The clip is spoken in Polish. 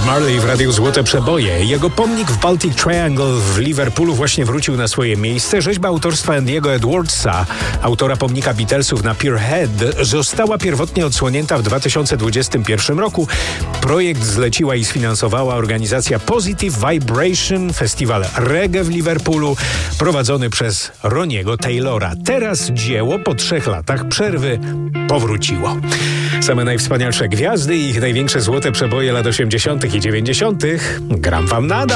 Marley w Radiu Złote Przeboje. Jego pomnik w Baltic Triangle w Liverpoolu właśnie wrócił na swoje miejsce. Rzeźba autorstwa Andy'ego Edwardsa, autora pomnika Beatlesów na Pier Head, została pierwotnie odsłonięta w 2021 roku. Projekt zleciła i sfinansowała organizacja Positive Vibration, festiwal reggae w Liverpoolu, prowadzony przez Roniego Taylora. Teraz dzieło po 3 latach przerwy powróciło. Same najwspanialsze gwiazdy i ich największe złote przeboje lat 80. i 90. gram wam nadal.